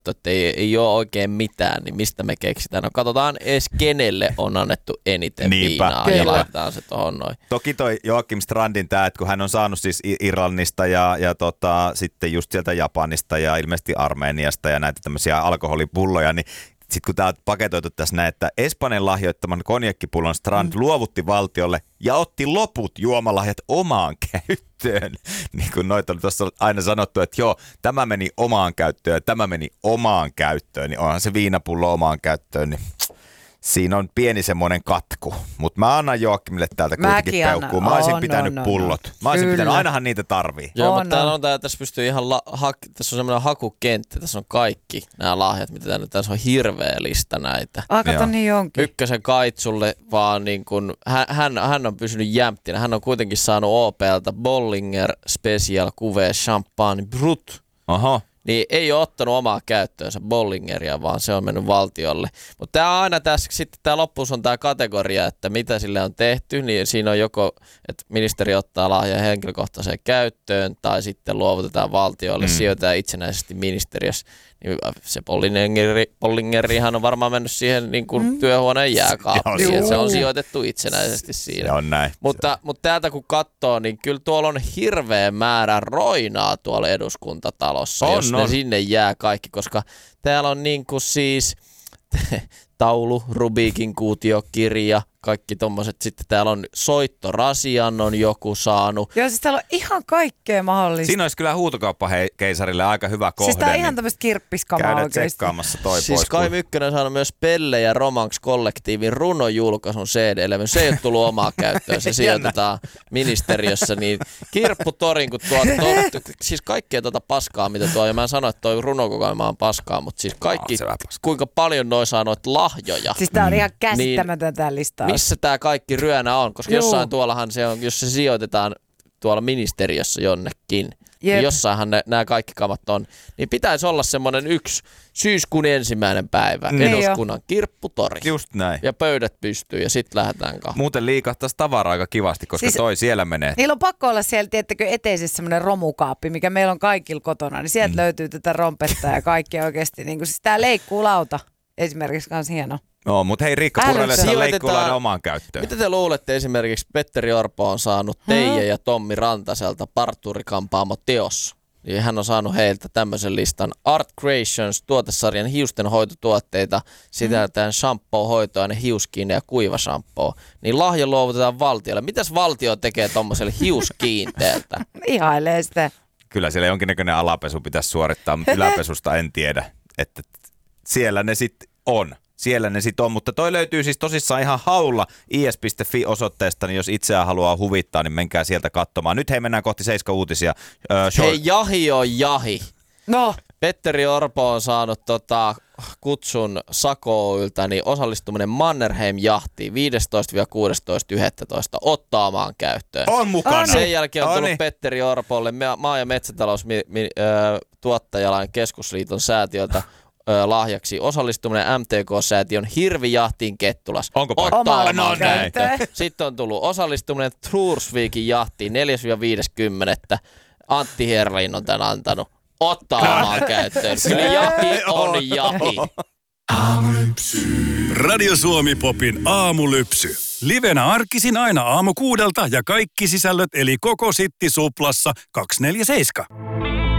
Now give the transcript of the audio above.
että ei ole oikein mitään, niin mistä me keksitään? No katsotaan edes kenelle on annettu eniten viinaa ja laitetaan se tuohon noin. Toki toi Joakim Strandin tää, että kun hän on saanut siis Irlannista ja sitten just sieltä Japanista ja ilmeisesti Armeniasta ja näitä tämmöisiä alkoholipulloja, niin sitten kun tää on paketoitu tässä näin, että Espanjan lahjoittaman konjakkipullon Strand luovutti valtiolle ja otti loput juomalahjat omaan käyttöön. Niin kuin noita on tuossa aina sanottu, että joo, tämä meni omaan käyttöön ja tämä meni omaan käyttöön, niin onhan se viinapullo omaan käyttöön, niin siinä on pieni semmoinen katku. Mutta mä annan Joakimille täältä kuitenkin peukkuu. Mä olisin pitänyt pullot. Mä olisin pitänyt, ainahan niitä tarvii. Joo, mutta tässä pystyy ihan, tässä on semmoinen hakukenttä, tässä on kaikki nämä lahjat, mitä tässä on hirveä lista näitä. Kato niin onkin. Ykkösen Kaitsulle vaan niin kuin, hän on pysynyt jämptinä. Hän on kuitenkin saanut OP:ltä Bollinger Special Cuvée Champagne Brut. Aha. Niin ei ole ottanut omaa käyttöönsä Bollingeria, vaan se on mennyt valtiolle. Mutta tämä on aina tässä, sitten tämä loppuus on tämä kategoria, että mitä sille on tehty, niin siinä on joko, että ministeri ottaa lahjan henkilökohtaiseen käyttöön, tai sitten luovutetaan valtiolle, sijoitetaan itsenäisesti ministeriössä. Niin se Bollingerihan on varmaan mennyt siihen niin kuin työhuoneen jääkaappiin, se on sijoitettu itsenäisesti siinä. Se on näin. Mutta täältä kun katsoo, niin kyllä tuolla on hirveä määrä roinaa tuolla eduskuntatalossa, jos ne sinne jää kaikki, koska täällä on niin kuin siis taulu, Rubikin kuutiokirja, kaikki tommoset. Sitten täällä on soittorasian on joku saanut. Joo, siis täällä on ihan kaikkea mahdollista. Siinä olisi kyllä huutokauppakeisarille aika hyvä kohde. Siis tää on ihan tämmöistä kirppiskamaa oikeesti. Käydä tsekkaamassa toi siis pois. Kai Mykkönen on saanut myös Pelle ja Romanx-kollektiivin runojulkaisun CD-levyn. Se ei ole tullut omaa käyttöön, se sijoitetaan ministeriössä. Niin Kirpputorin, kun siis kaikkea tuota paskaa, mitä tuo, ja mä en sano, että toi runokokoelma on paskaa, mutta siis kaikki, kuinka paljon noi saa noita lahjoja. Siis tää on ihan käsittämätön tää lista. Missä tämä kaikki ryönä on? Koska jossain tuollahan se on, jos se sijoitetaan tuolla ministeriössä jonnekin, niin jossainhan nämä kaikki kamat on, niin pitäisi olla semmoinen yksi syyskuun 1. päivä, eduskunnan kirpputori. Just näin. Ja pöydät pystyy ja sitten lähdetään kahteen. Muuten liikahtaisi tavaraa aika kivasti, koska siis toi siellä menee. Niillä on pakko olla siellä, tiettäkö, eteisessä semmoinen romukaappi, mikä meillä on kaikilla kotona, niin sieltä löytyy tätä rompetta ja kaikkea oikeasti. Niin siis tää leikkuulauta esimerkiksi kans hieno. No, mutta hei Riikka Purrelle saa leikkuulainen omaan käyttöön. Mitä te luulette esimerkiksi Petteri Orpo on saanut Teija ja Tommi Rantaselta parturikampaamo Teos? Niin hän on saanut heiltä tämmöisen listan Art Creations tuotesarjan hiusten hoitotuotteita, sisältäen shampoo, hoitoaine, hiuskiine ja kuiva shampoo. Niin lahja luovutetaan valtiolle. Mitäs valtio tekee tommoselle hiuskiinteeltä? Ihailee sitä. Kyllä siellä jonkinnäköinen alapesu pitäisi suorittaa, mutta yläpesusta en tiedä, että siellä ne sitten on. Siellä ne sit on, mutta toi löytyy siis tosissaan ihan haulla is.fi-osoitteesta, niin jos itseään haluaa huvittaa, niin menkää sieltä katsomaan. Nyt hei, mennään kohti 7 uutisia. Hei, jahi on jahi. No. Petteri Orpo on saanut kutsun Sako Oy:ltä, niin osallistuminen Mannerheim-jahtiin 15-16.11. ottaa omaan käyttöön. On mukana. Sen jälkeen on tullut Petteri Orpolle maa- ja metsätaloustuottajalain keskusliiton säätiöltä lahjaksi osallistuminen MTK-säätiön Hirvijahtiin Kettulas. Onko ottaa omaan käyttöön. Sitten on tullut osallistuminen Trursvikin jahtiin 4.–50. Antti Herlin on tämän antanut. Ottaa omaan käyttöön. Kyllä jahi on jahi. Radio Suomi Popin aamulypsy. Livenä arkisin aina aamu 6 ja kaikki sisällöt eli koko Sitti Suplassa 247.